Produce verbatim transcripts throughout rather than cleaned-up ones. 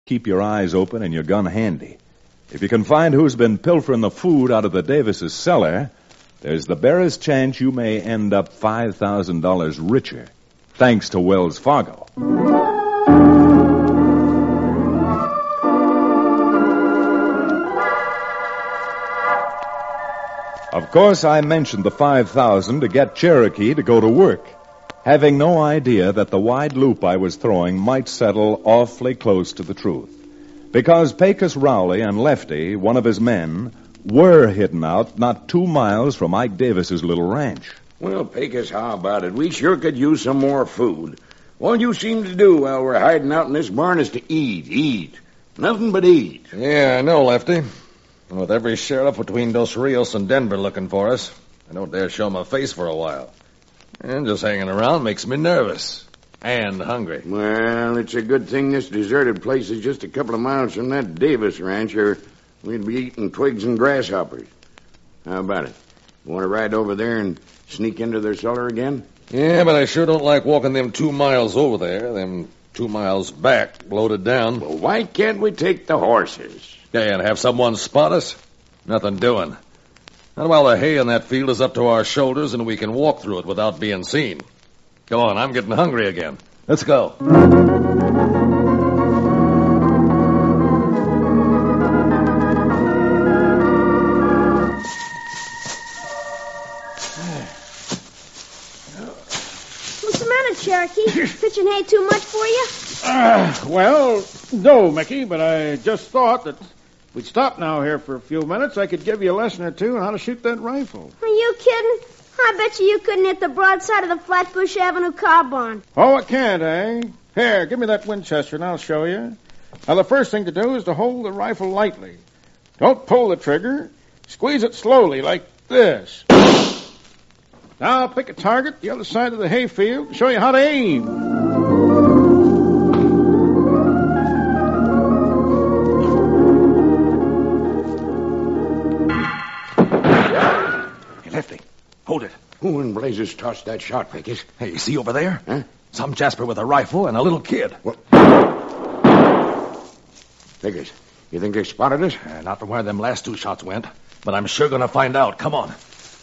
keep your eyes open and your gun handy. If you can find who's been pilfering the food out of the Davises' cellar, there's the barest chance you may end up five thousand dollars richer, thanks to Wells Fargo. Of course, I mentioned the five thousand dollars to get Cherokee to go to work, having no idea that the wide loop I was throwing might settle awfully close to the truth. Because Pecos Rowley and Lefty, one of his men, were hidden out not two miles from Ike Davis's little ranch. Well, Pecos, how about it? We sure could use some more food. All you seem to do while we're hiding out in this barn is to eat, eat. Nothing but eat. Yeah, I know, Lefty. And with every sheriff between Dos Rios and Denver looking for us, I don't dare show my face for a while. And just hanging around makes me nervous. And hungry. Well, it's a good thing this deserted place is just a couple of miles from that Davis ranch, or we'd be eating twigs and grasshoppers. How about it? You want to ride over there and sneak into their cellar again? Yeah, but I sure don't like walking them two miles over there, them two miles back, loaded down. Well, why can't we take the horses? Yeah, and have someone spot us? Nothing doing. Not while the hay in that field is up to our shoulders and we can walk through it without being seen. Come on, I'm getting hungry again. Let's go. What's the matter, Cherokee? Pitching hay too much for you? Uh, well, no, Mickey, but I just thought that if we'd stop now here for a few minutes, I could give you a lesson or two on how to shoot that rifle. Are you kidding? I bet you you couldn't hit the broadside of the Flatbush Avenue car barn. Oh, I can't, eh? Here, give me that Winchester and I'll show you. Now, the first thing to do is to hold the rifle lightly. Don't pull the trigger. Squeeze it slowly, like this. Now, I'll pick a target the other side of the hayfield and show you how to aim. Lefty, hold it. Who in blazes tossed that shot, Pecos? Hey, you see over there? Huh? Some Jasper with a rifle and a little kid. What? Pecos, you think they spotted us? Uh, not from where them last two shots went, but I'm sure going to find out. Come on.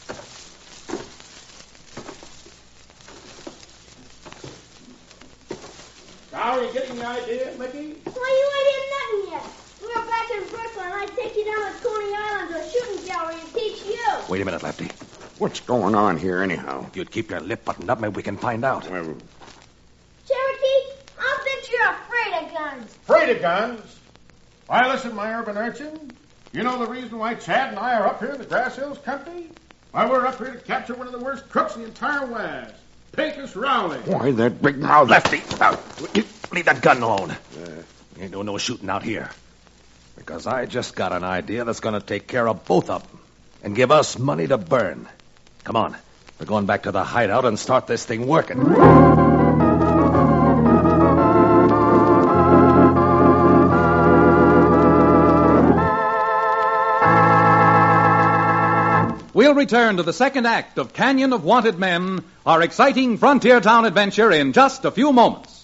How are you getting the idea, Mickey? Why, you ain't hit nothing yet. We were back in Brooklyn, and I'd take you down to Coney Island to a shooting gallery and teach you. Wait a minute, Lefty. What's going on here, anyhow? If you'd keep your lip buttoned up, maybe we can find out. Well, Cherokee, I'll bet you're afraid of guns. Afraid of guns? Why, listen, my urban urchin. You know the reason why Chad and I are up here in the Grass Hills country? Why, we're up here to capture one of the worst crooks in the entire West. Pecos Rowley. why, that big mouth... Lefty, uh, leave that gun alone. Uh, Ain't doing no shooting out here. Because I just got an idea that's going to take care of both of them and give us money to burn. Come on. We're going back to the hideout and start this thing working. We'll return to the second act of Canyon of Wanted Men, our exciting frontier town adventure, in just a few moments.